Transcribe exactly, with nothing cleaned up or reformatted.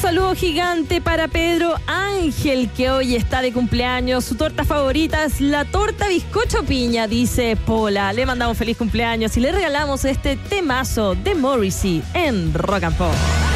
saludo gigante para Pedro Ángel, que hoy está de cumpleaños. Su torta favorita es la torta bizcocho piña, dice Pola. Le mandamos feliz cumpleaños y le regalamos este temazo de Morrissey en Rock and Pop.